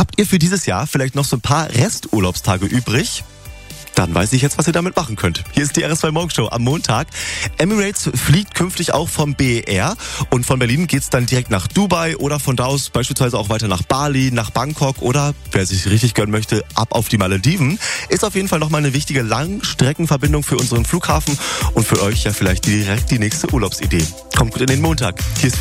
Habt ihr für dieses Jahr vielleicht noch so ein paar Resturlaubstage übrig? Dann weiß ich jetzt, was ihr damit machen könnt. Hier ist die RS2 Morgenshow am Montag. Emirates fliegt künftig auch vom BER und von Berlin geht's dann direkt nach Dubai oder von da aus beispielsweise auch weiter nach Bali, nach Bangkok oder, wer sich richtig gönnen möchte, ab auf die Malediven. Ist auf jeden Fall nochmal eine wichtige Langstreckenverbindung für unseren Flughafen und für euch ja vielleicht direkt die nächste Urlaubsidee. Kommt gut in den Montag. Hier ist